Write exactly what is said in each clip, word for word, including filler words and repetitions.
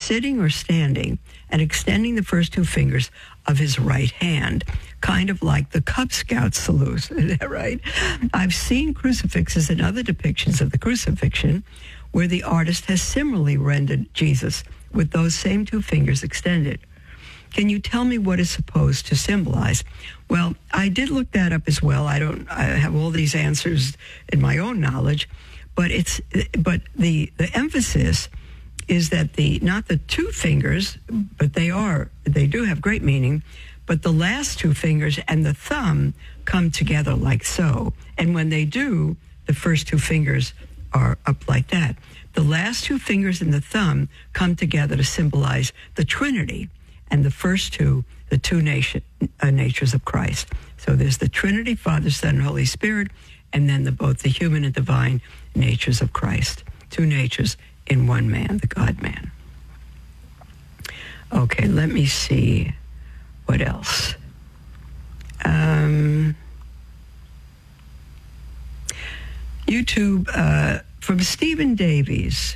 sitting or standing and extending the first two fingers of his right hand, kind of like the Cub Scout salute. Is that right? I've seen crucifixes and other depictions of the crucifixion where the artist has similarly rendered Jesus with those same two fingers extended. Can you tell me what is supposed to symbolize? Well, I did look that up as well. I don't I have all these answers in my own knowledge, but it's but the the emphasis is that the not the two fingers, but they are they do have great meaning, but the last two fingers and the thumb come together like so. And when they do, the first two fingers are up like that. The last two fingers and the thumb come together to symbolize the Trinity, and the first two, the two nation, uh, natures of Christ. So there's the Trinity, Father, Son, and Holy Spirit, and then the, both the human and divine natures of Christ. Two natures in one man, the God-man. Okay, let me see what else. Um, YouTube, uh, from Stephen Davies.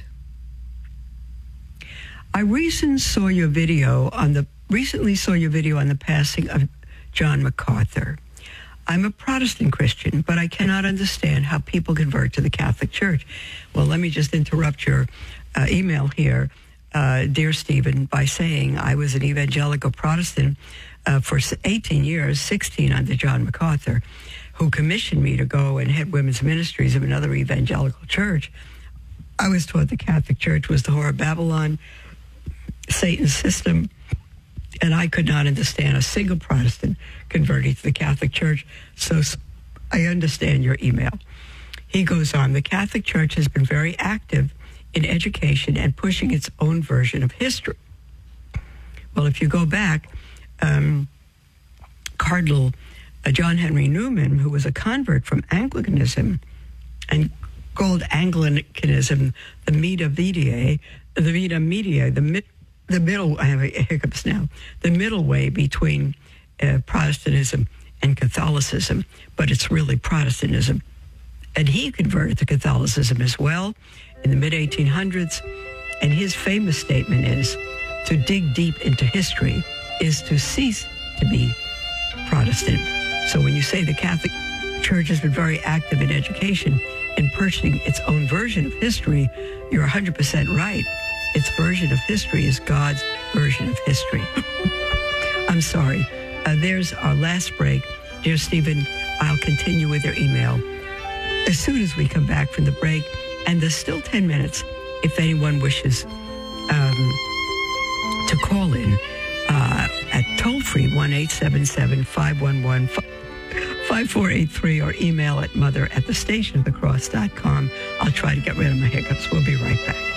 I recently saw your video on the recently saw your video on the passing of John MacArthur. I'm a Protestant Christian, but I cannot understand how people convert to the Catholic Church. Well, let me just interrupt your uh, email here, uh, dear Stephen, by saying I was an evangelical Protestant uh, for eighteen years, sixteen under John MacArthur, who commissioned me to go and head women's ministries of another evangelical church. I was taught the Catholic Church was the whore of Babylon, Satan's system, and I could not understand a single Protestant converting to the Catholic Church, so I understand your email. He goes on, the Catholic Church has been very active in education and pushing its own version of history. Well, if you go back, um, Cardinal uh, John Henry Newman, who was a convert from Anglicanism and called Anglicanism the Vita Media, the Vita Media, the mid, the middle, I have hiccups now, the middle way between uh, Protestantism and Catholicism, but it's really Protestantism. And he converted to Catholicism as well in the mid eighteen hundreds, and his famous statement is, to dig deep into history is to cease to be Protestant. So when you say the Catholic Church has been very active in education and pursuing its own version of history, you're one hundred percent right. Its version of history is God's version of history. I'm sorry. Uh, there's our last break. Dear Stephen, I'll continue with your email as soon as we come back from the break. And there's still ten minutes if anyone wishes um, to call in uh, at toll-free one eight seven seven, five one one, five four eight three or email at mother at the station of the cross dot com. I'll try to get rid of my hiccups. We'll be right back.